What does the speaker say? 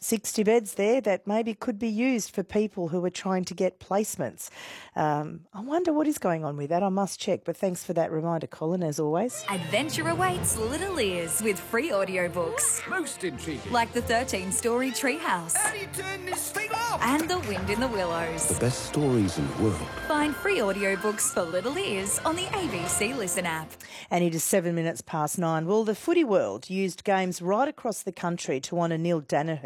60 beds there that maybe could be used for people who are trying to get placements. I wonder what is going on with that. I must check, but thanks for that reminder, Colin, as always. Adventure awaits Little Ears with free audiobooks. Most intriguing. Like the 13-story Treehouse. How do you turn this thing off? And The Wind in the Willows. The best stories in the world. Find free audiobooks for Little Ears on the ABC Listen app. And it is 7 minutes past 9. Well, the footy world used games right across the country to honour Neil Danaher.